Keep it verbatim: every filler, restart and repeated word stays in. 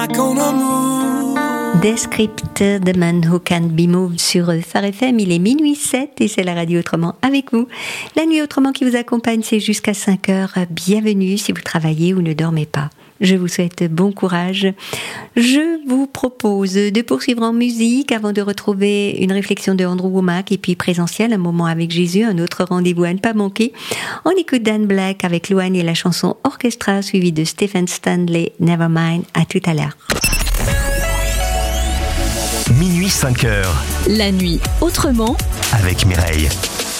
Descript, The Man Who Can't Be Moved sur Phare F M. Il est minuit sept et c'est la radio Autrement avec vous. La nuit Autrement qui vous accompagne, c'est jusqu'à cinq heures. Bienvenue si vous travaillez ou ne dormez pas. Je vous souhaite bon courage. Je vous propose de poursuivre en musique avant de retrouver une réflexion de Andrew Wommack et puis présentiel, un moment avec Jésus, un autre rendez-vous à ne pas manquer. On écoute Dan Black avec Louane et la chanson Orchestra suivie de Stephen Stanley, Nevermind. À tout à l'heure. Minuit cinq heures. La nuit Autrement avec Mireille.